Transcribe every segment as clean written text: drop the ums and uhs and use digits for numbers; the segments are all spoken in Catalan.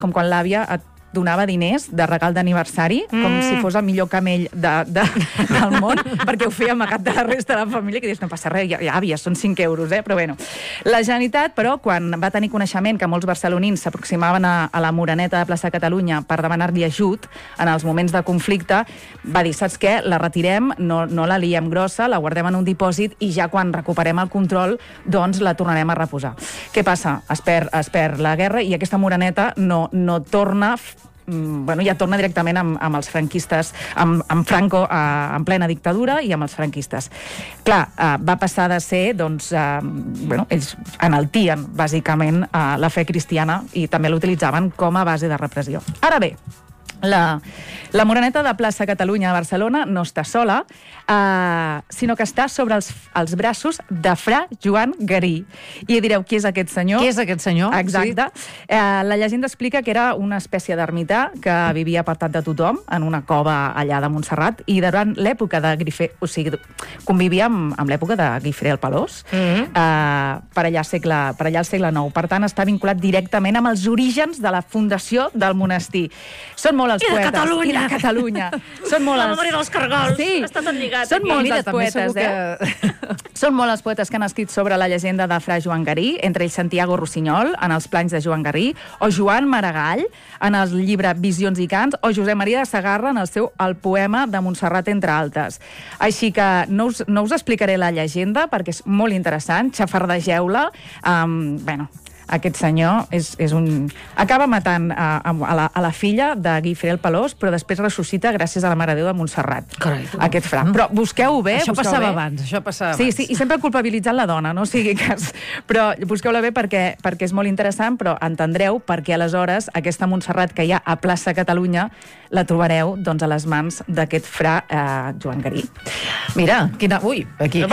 com quan l'àvia et donava diners de regal d'aniversari, com si fos el millor camell del món, perquè ho feia amagat de la resta de la família, que dius, no passa res, àvia, són 5 euros, però bueno. La Generalitat, però, quan va tenir coneixement que molts barcelonins s'aproximaven a la Moreneta de Plaça Catalunya per demanar-li ajut en els moments de conflicte, va dir, saps què? La retirem, no la liem grossa, la guardem en un dipòsit i ja quan recuperem el control, doncs la tornarem a reposar. Què passa? Es perd la guerra i aquesta Moreneta no torna... ja torna directament amb els franquistes, amb Franco en plena dictadura i amb els franquistes. Clar, va passar de ser, doncs, ells enaltien, bàsicament, la fe cristiana i també l'utilitzaven com a base de repressió. Ara bé, la Moreneta de Plaça Catalunya a Barcelona no està sola, sinó que està sobre els braços de Fra Joan Garí. I direu, qui és aquest senyor? Qui és aquest senyor? Exacte. Sí. La llegenda explica que era una espècie d'ermità que vivia apartat de tothom en una cova allà de Montserrat i durant l'època de Guifré, o sigui, convivia amb l'època de Guifré el Pelós, per allà al segle IX. Per tant, està vinculat directament amb els orígens de la fundació del monestir. Són molt els poetes. Catalunya! I de Catalunya! Són molt la memòria dels cargols! Sí. Està tot lligat. Són molts els poetes, Són molt els poetes que han escrit sobre la llegenda de Fra Joan Garí, entre ells Santiago Rossinyol, en els Planys de Joan Garí, o Joan Maragall, en el llibre Visions i Cants, o Josep Maria de Sagarra, en el seu El poema de Montserrat, entre altres. Així que no us explicaré la llegenda, perquè és molt interessant, xafardegeu-la. Aquest senyor acaba matant a la filla de Guifré el Pelós, però després ressuscita gràcies a la Mare de Déu de Montserrat. Carai. Aquest Fra. Però busqueu-ho bé. Això passava abans. Sí, i sempre culpabilitzant la dona, no sigui cas. Però busqueu-la bé perquè és molt interessant, però entendreu perquè aleshores aquesta Montserrat que hi ha a Plaça Catalunya la trobareu doncs, a les mans d'aquest Fra Joan Garí. Mira, quina... Ui, aquí.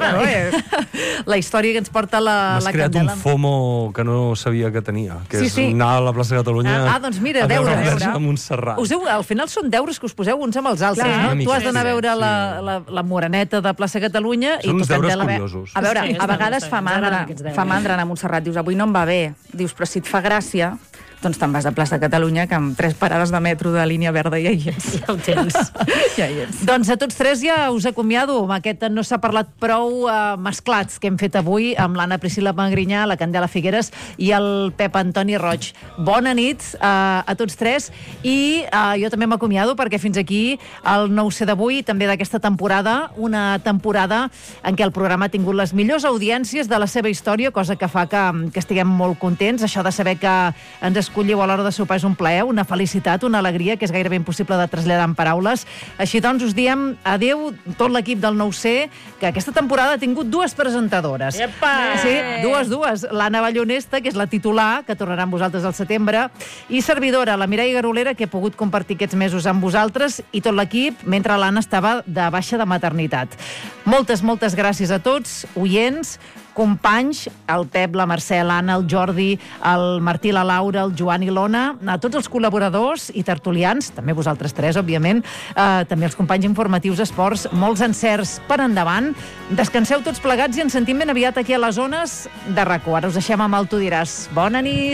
La història que ens porta la M'has creat un FOMO que no sabia que tenia, que és anar a la plaça Catalunya doncs mira, a veure deures. la Verge de Montserrat. Al final són deures que us poseu uns amb els altres, no? Tu has d'anar a veure la Moreneta de plaça Catalunya i són uns deures Candela... curiosos. A veure, a vegades fa mandra anar a Montserrat. Dius, avui no em va bé. Dius, però si et fa gràcia, doncs te'n vas a Plaça Catalunya, que amb 3 parades de metro de línia verda ja hi ets. Ja ho tens. Ja hi ets. Doncs a tots 3 ja us acomiado amb aquest No s'ha parlat prou mesclats que hem fet avui amb l'Anna Priscila Magrinyà, la Candela Figueres i el Pep Antoni Roig. Bona nit a tots 3 i jo també m'acomiado perquè fins aquí el 9C d'avui, també d'aquesta temporada, una temporada en què el programa ha tingut les millors audiències de la seva història, cosa que fa que estiguem molt contents. Això de saber que ens escolliu a l'hora de sopar és un plaer, una felicitat, una alegria que és gairebé impossible de traslladar en paraules. Així doncs us diem adeu tot l'equip del 9C, que aquesta temporada ha tingut 2 presentadores. Epa! Sí, dues. L'Anna Ballonesta, que és la titular, que tornarà amb vosaltres al setembre, i servidora, la Mireia Garolera, que he pogut compartir aquests mesos amb vosaltres, i tot l'equip, mentre l'Anna estava de baixa de maternitat. Moltes gràcies a tots, oients, companys, el Pep, la Mercè, l'Anna, el Jordi, el Martí, la Laura, el Joan i l'Ona, a tots els col·laboradors i tertulians, també vosaltres 3, òbviament, també els companys informatius esports, molts encerts per endavant. Descanseu tots plegats i ens sentim ben aviat aquí a les zones de RAC1. Ara us deixem amb el Tu diràs. Bona nit!